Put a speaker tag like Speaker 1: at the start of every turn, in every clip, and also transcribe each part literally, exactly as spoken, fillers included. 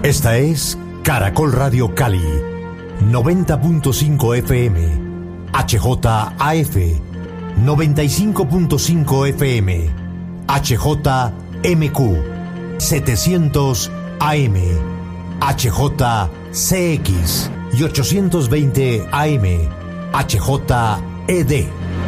Speaker 1: Esta es Caracol Radio Cali, noventa punto cinco F M, H J A F, noventa y cinco punto cinco F M, H J M Q, setecientos A M, H J C X y ochocientos veinte A M, H J E D.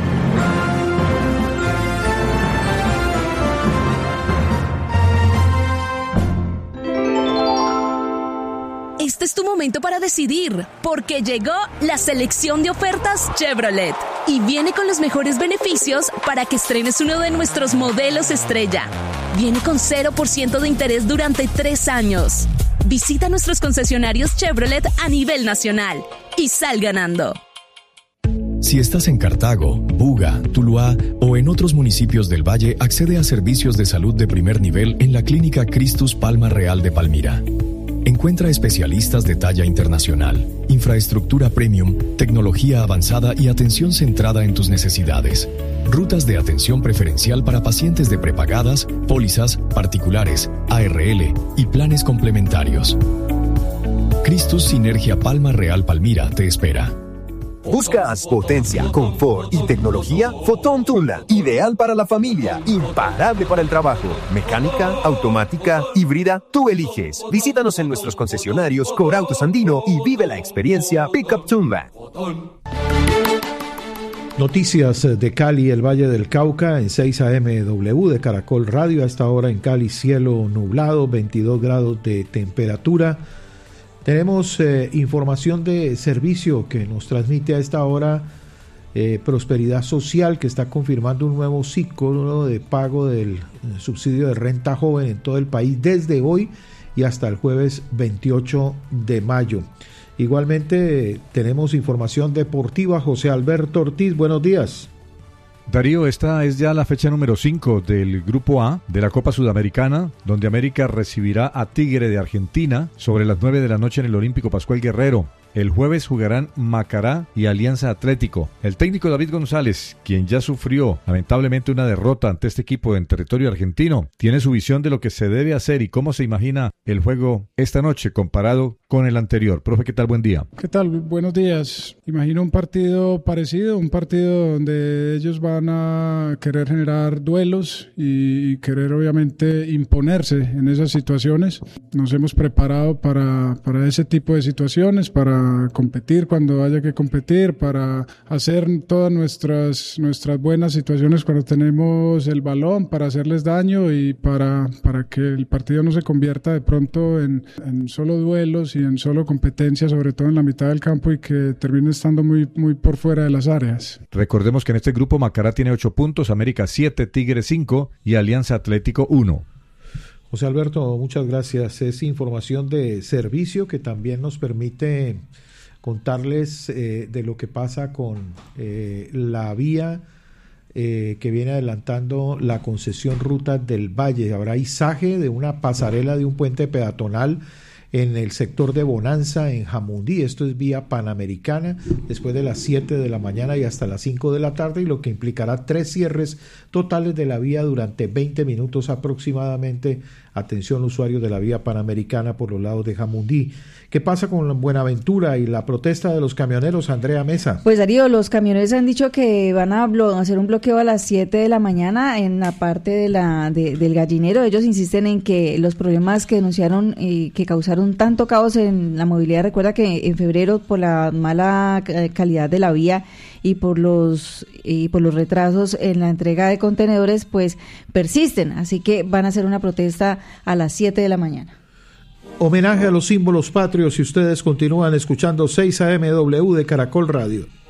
Speaker 2: Este es tu momento para decidir, porque llegó la selección de ofertas Chevrolet y viene con los mejores beneficios para que estrenes uno de nuestros modelos estrella. Viene con cero por ciento de interés durante tres años. Visita nuestros concesionarios Chevrolet a nivel nacional y sal ganando.
Speaker 3: Si estás en Cartago, Buga, Tuluá o en otros municipios del Valle, accede a servicios de salud de primer nivel en la Clínica Cristus Palma Real de Palmira. Encuentra especialistas de talla internacional, infraestructura premium, tecnología avanzada y atención centrada en tus necesidades. Rutas de atención preferencial para pacientes de prepagadas, pólizas, particulares, A R L y planes complementarios. Cristus Sinergia Palma Real Palmira te espera.
Speaker 4: ¿Buscas potencia, confort y tecnología? Fotón Tundra, ideal para la familia, imparable para el trabajo. Mecánica, automática, híbrida, tú eliges. Visítanos en nuestros concesionarios Corautos Andino y vive la experiencia Pickup Tundra.
Speaker 5: Noticias de Cali, el Valle del Cauca, en seis A M W de Caracol Radio. A esta hora en Cali, cielo nublado, veintidós grados de temperatura. Tenemos eh, información de servicio que nos transmite a esta hora eh, Prosperidad Social, que está confirmando un nuevo ciclo de pago del subsidio de renta joven en todo el país desde hoy y hasta el jueves veintiocho de mayo. Igualmente eh, tenemos información deportiva. José Alberto Ortiz, buenos días.
Speaker 6: Darío, esta es ya la fecha número cinco del Grupo A de la Copa Sudamericana, donde América recibirá a Tigre de Argentina sobre las nueve de la noche en el Olímpico Pascual Guerrero. El jueves jugarán Macará y Alianza Atlético. El técnico David González, quien ya sufrió lamentablemente una derrota ante este equipo en territorio argentino, tiene su visión de lo que se debe hacer y cómo se imagina el juego esta noche comparado con el anterior. Profe, ¿qué tal? Buen día.
Speaker 7: ¿Qué tal? Buenos días. Imagino un partido parecido, un partido donde ellos van a querer generar duelos y querer obviamente imponerse en esas situaciones. Nos hemos preparado para, para ese tipo de situaciones, para competir cuando haya que competir, para hacer todas nuestras nuestras buenas situaciones cuando tenemos el balón, para hacerles daño y para, para que el partido no se convierta de pronto en, en solo duelos y en solo competencia, sobre todo en la mitad del campo, y que termine estando muy, muy por fuera de las áreas.
Speaker 6: Recordemos que en este grupo Macará tiene ocho puntos, América siete, Tigre cinco y Alianza Atlético uno.
Speaker 5: José Alberto, muchas gracias. Es información de servicio que también nos permite contarles eh, de lo que pasa con eh, la vía eh, que viene adelantando la concesión Ruta del Valle. Habrá izaje de una pasarela de un puente peatonal en el sector de Bonanza, en Jamundí. Esto es vía panamericana, después de las siete de la mañana y hasta las cinco de la tarde, y lo que implicará tres cierres totales de la vía durante veinte minutos aproximadamente. Atención, usuarios de la vía panamericana por los lados de Jamundí. ¿Qué pasa con Buenaventura y la protesta de los camioneros, Andrea Mesa?
Speaker 8: Pues Darío, los camioneros han dicho que van a blo- hacer un bloqueo a las siete de la mañana en la parte de la de, del gallinero. Ellos insisten en que los problemas que denunciaron y que causaron tanto caos en la movilidad, recuerda que en febrero por la mala calidad de la vía y por los y por los retrasos en la entrega de contenedores, pues persisten, así que van a hacer una protesta a las siete de la mañana.
Speaker 5: Homenaje a los símbolos patrios, y ustedes continúan escuchando seis A M W de Caracol Radio.